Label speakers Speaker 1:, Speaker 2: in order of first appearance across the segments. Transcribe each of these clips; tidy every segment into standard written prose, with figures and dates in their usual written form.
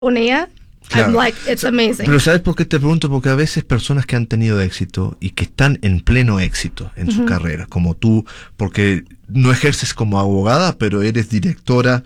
Speaker 1: con ella,
Speaker 2: Claro.
Speaker 1: I'm like, it's amazing.
Speaker 2: Pero ¿sabes por qué te pregunto? Porque a veces personas que han tenido éxito y que están en pleno éxito en su carrera, como tú, porque no ejerces como abogada, pero eres directora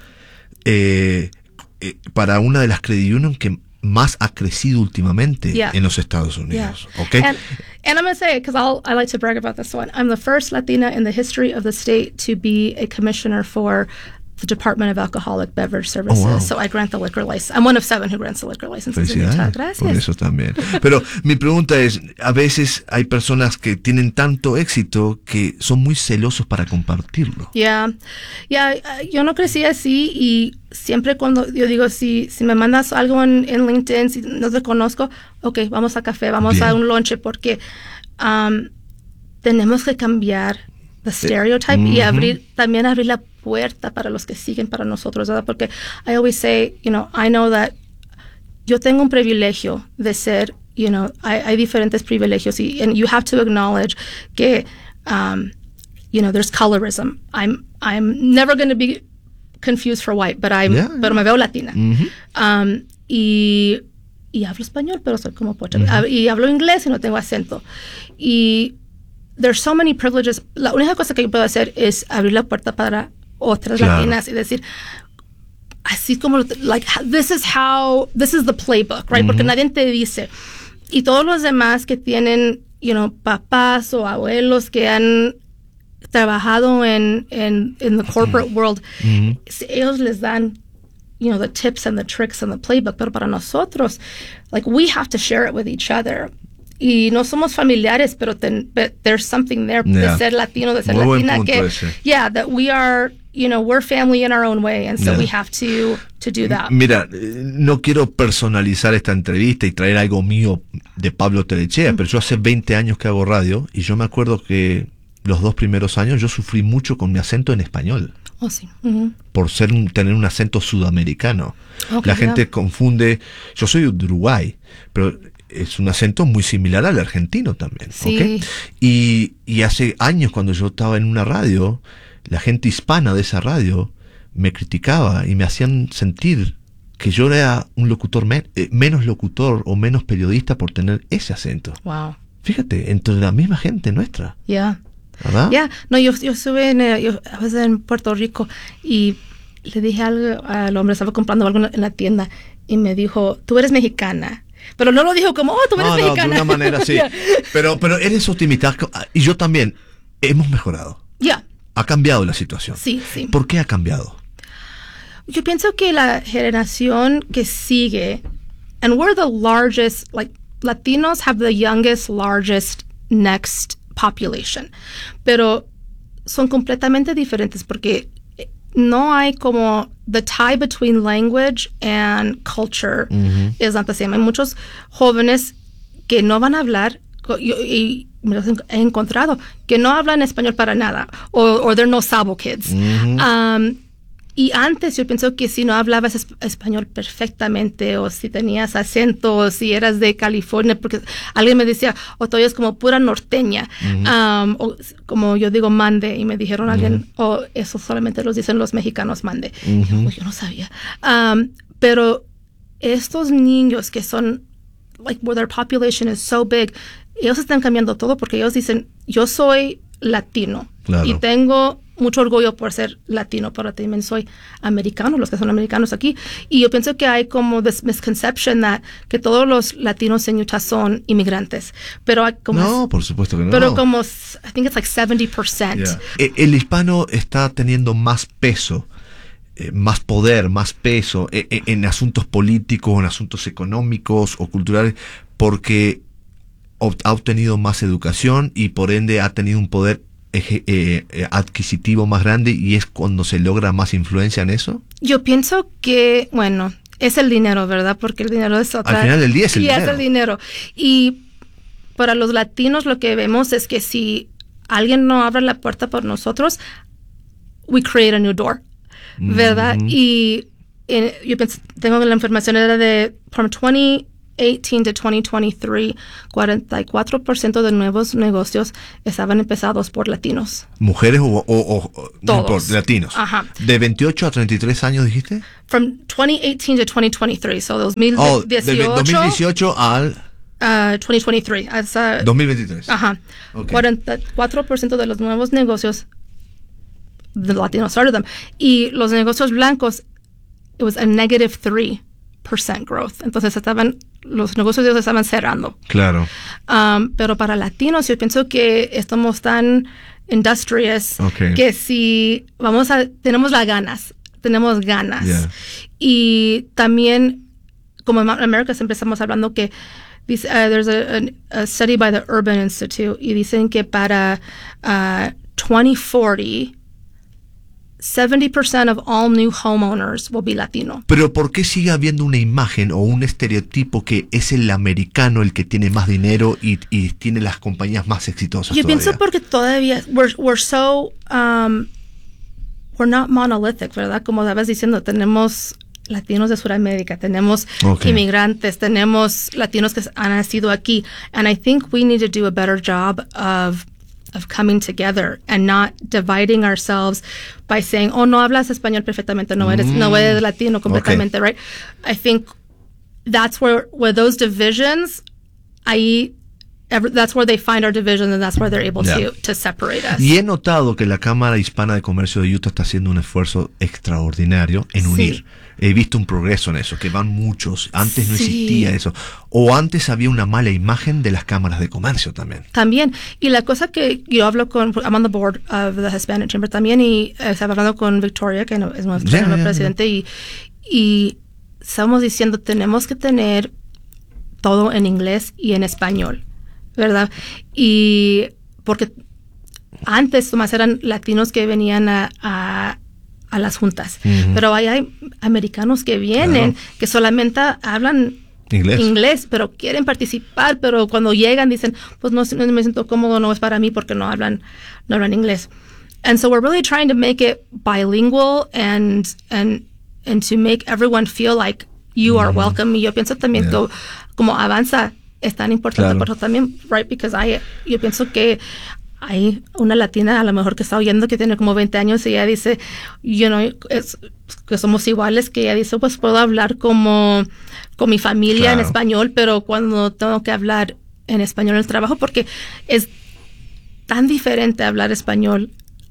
Speaker 2: para una de las credit union que más ha crecido últimamente en los Estados Unidos. ¿Okay?
Speaker 1: And I'm going to say, because I like to brag about this one, I'm the first Latina in the history of the state to be a commissioner for the Department of Alcoholic Beverage Services.
Speaker 2: Oh, wow.
Speaker 1: So I grant the liquor license. I'm one of 7 who grants the liquor licenses in Utah. Gracias.
Speaker 2: Por eso también. Pero mi pregunta es, a veces hay personas que tienen tanto éxito que son muy celosos para compartirlo.
Speaker 1: Yo no crecí así y siempre cuando yo digo, si me mandas algo en LinkedIn, si no te conozco, ok, vamos a café, vamos a un lunch, porque tenemos que cambiar the stereotype y también abrir la puerta para los que siguen para nosotros, ¿verdad? Porque I always say, I know that yo tengo un privilegio de ser, hay diferentes privilegios and you have to acknowledge que, there's colorism. I'm never going to be confused for white, pero me veo latina. Y hablo español, pero soy como pocha. Y hablo inglés y no tengo acento. Y there's so many privileges. La única cosa que yo puedo hacer es abrir la puerta para otras latinas y decir, así como, like, this is the playbook, right? Porque nadie te dice. Y todos los demás que tienen, papás o abuelos que han trabajado in the corporate world, ellos les dan, the tips and the tricks and the playbook, pero para nosotros, like, we have to share it with each other. Y no somos familiares, pero there's something there de ser latino, de ser
Speaker 2: muy
Speaker 1: latina, que,
Speaker 2: ese.
Speaker 1: that we are, we're family in our own way, and so we have to do that.
Speaker 2: Mira, no quiero personalizar esta entrevista y traer algo mío de Pablo Telechea, pero yo hace 20 años que hago radio, y yo me acuerdo que los 2 primeros años yo sufrí mucho con mi acento en español.
Speaker 1: Oh, sí.
Speaker 2: Por tener un acento sudamericano.
Speaker 1: Okay,
Speaker 2: la gente confunde, yo soy de Uruguay, pero es un acento muy similar al argentino también.
Speaker 1: Sí.
Speaker 2: ¿Okay? Y hace años, cuando yo estaba en una radio, la gente hispana de esa radio me criticaba y me hacían sentir que yo era un locutor menos locutor o menos periodista por tener ese acento.
Speaker 1: Wow.
Speaker 2: Fíjate, entre la misma gente nuestra. ¿Verdad?
Speaker 1: No, yo estuve a veces en Puerto Rico y le dije algo al hombre, estaba comprando algo en la tienda y me dijo, tú eres mexicana. Pero no lo dijo como, tú eres mexicana.
Speaker 2: De una manera sí. Pero eres optimista y yo también. Hemos mejorado. Ha cambiado la situación.
Speaker 1: Sí.
Speaker 2: ¿Por qué ha cambiado?
Speaker 1: Yo pienso que la generación que sigue, and we're the largest, like, Latinos have the largest next population, pero son completamente diferentes porque no hay como the tie between language and culture is not the same. Hay muchos jóvenes que no van a hablar, y me los he encontrado, que no hablan español para nada, or they're no sabo kids. Y antes yo pienso que si no hablabas español perfectamente, o si tenías acento, o si eras de California, porque alguien me decía, tú eres como pura norteña, o como yo digo mande, y me dijeron alguien, eso solamente los dicen los mexicanos mande. Yo no sabía. Pero estos niños que son, like, where their population is so big, ellos están cambiando todo porque ellos dicen, yo soy latino, y tengo mucho orgullo por ser latino, pero también soy americano, los que son americanos aquí. Y yo pienso que hay como this misconception que todos los latinos en Utah son inmigrantes. Pero hay como...
Speaker 2: No, por supuesto que no.
Speaker 1: Pero como, I think it's like 70%.
Speaker 2: El hispano está teniendo más peso, más poder, más peso en asuntos políticos, en asuntos económicos o culturales, porque ha obtenido más educación y por ende ha tenido un poder adquisitivo más grande, y es cuando se logra más influencia en eso. Yo
Speaker 1: pienso que, bueno, es el dinero, ¿verdad? Porque el dinero es otra.
Speaker 2: Al final del día es el dinero.
Speaker 1: Es el dinero. Y para los latinos lo que vemos es que si alguien no abre la puerta por nosotros, we create a new door, ¿verdad? Y yo pienso, tengo la información era de from 2018 to 2023, 44% de nuevos negocios estaban empezados por latinos.
Speaker 2: ¿Mujeres o no importa, latinos?
Speaker 1: Ajá.
Speaker 2: ¿De 28 a 33 años dijiste?
Speaker 1: From 2018 to 2023, so 2018,
Speaker 2: de 2018 al
Speaker 1: 2023.
Speaker 2: 2023.
Speaker 1: Ajá.
Speaker 2: Okay.
Speaker 1: 44% de los nuevos negocios de latinos started them. Y los negocios blancos, it was a negative 3% growth. Entonces los negocios estaban cerrando.
Speaker 2: Claro.
Speaker 1: Pero para latinos yo pienso que estamos tan industrious que si tenemos ganas.
Speaker 2: Yeah.
Speaker 1: Y también, como en América siempre estamos hablando que there's a study by the Urban Institute y dicen que para 2040 70% of all new homeowners will be Latino.
Speaker 2: Pero ¿por qué sigue habiendo una imagen o un estereotipo que es el americano el que tiene más dinero y tiene las compañías más exitosas?
Speaker 1: Yo
Speaker 2: todavía?
Speaker 1: pienso porque todavía we're so we're not monolithic, ¿verdad? Como estabas diciendo, tenemos latinos de Sudamérica, tenemos inmigrantes, tenemos latinos que han nacido aquí, and I think we need to do a better job of coming together and not dividing ourselves by saying, oh, no hablas español perfectamente, no eres latino completamente, right? I think that's where those divisions, that's where they find our division and that's where they're able to separate us.
Speaker 2: Y he notado que la Cámara Hispana de Comercio de Utah está haciendo un esfuerzo extraordinario en unir. He visto un progreso en eso, que van muchos. Antes no existía eso. O antes había una mala imagen de las cámaras de comercio también.
Speaker 1: También. Y la cosa que yo hablo I'm on the board of the Hispanic Chamber también, y estaba hablando con Victoria, que es nuestra presidente, y estamos diciendo, tenemos que tener todo en inglés y en español, ¿verdad? Y porque antes nomás eran latinos que venían a las juntas, pero hay americanos que vienen que solamente hablan inglés, pero quieren participar, pero cuando llegan dicen, pues no me siento cómodo, no es para mí porque no hablan inglés. And so we're really trying to make it bilingual and to make everyone feel like you are welcome. Y yo pienso también que como Avanza es tan importante por eso también, right? Because yo pienso que hay una latina a lo mejor que está oyendo que tiene como 20 años y ella dice, que somos iguales, que ella dice, pues puedo hablar con mi familia en español, pero cuando tengo que hablar en español en el trabajo, porque es tan diferente hablar español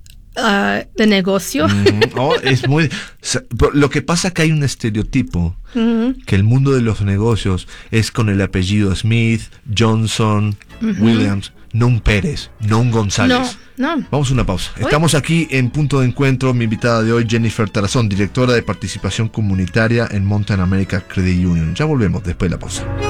Speaker 1: de negocio.
Speaker 2: Es muy. Lo que pasa es que hay un estereotipo que el mundo de los negocios es con el apellido Smith, Johnson, Williams, no un Pérez, no un González.
Speaker 1: No.
Speaker 2: Vamos a una pausa. Estamos aquí en Punto de Encuentro. Mi invitada de hoy, Jennifer Tarazón, directora de participación comunitaria en Mountain America Credit Union. Ya volvemos después de la pausa.